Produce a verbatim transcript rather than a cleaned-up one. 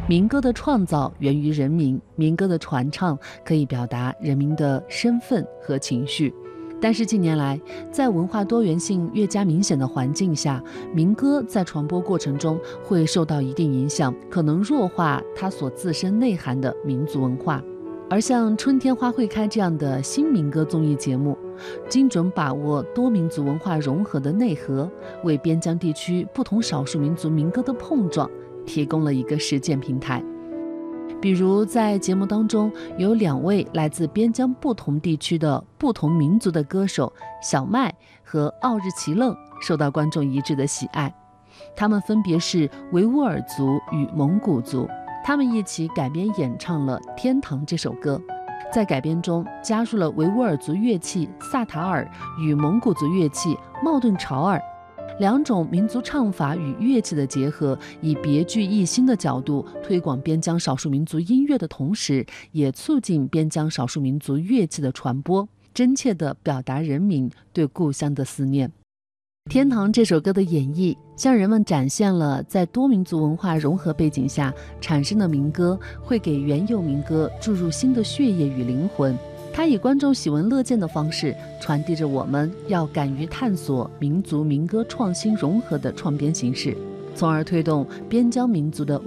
民歌的创造源于人民，民歌的传唱可以表达人民的身份和情绪。但是近年来，在文化多元性越加明显的环境下，民歌在传播过程中会受到一定影响，可能弱化它所自身内涵的民族文化。而像《春天花会开》这样的新民歌综艺节目，精准把握多民族文化融合的内核，为边疆地区不同少数民族民歌的碰撞提供了一个实践平台。比如在节目当中，有两位来自边疆不同地区的不同民族的歌手小麦和奥日奇楞受到观众一致的喜爱。他们分别是维吾尔族与蒙古族，他们一起改编演唱了《天堂》这首歌，在改编中加入了维吾尔族乐器萨塔尔与蒙古族乐器茂顿潮尔两种民族唱法与乐器的结合，以别具一新的角度推广边疆少数民族音乐的同时，也促进边疆少数民族乐器的传播，真切地表达人民对故乡的思念。天堂这首歌的演绎，向人们展现了在多民族文化融合背景下产生的民歌会给原有民歌注入新的血液与灵魂。它以观众喜闻乐见的方式传递着我们要敢于探索民族民歌创新融合的创编形式，从而推动边疆民族的